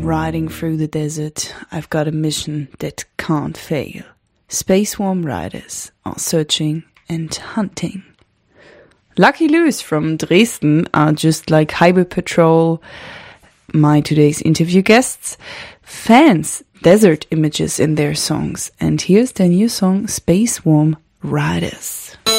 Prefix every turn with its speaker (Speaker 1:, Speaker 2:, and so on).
Speaker 1: riding through the desert, I've got a mission that can't fail. Space Worm riders are searching and hunting. Lucky Lou's from Dresden are just like Highway Patrol, my today's interview guests. Fans desert images in their songs, and here's their new song Space Worm Riders.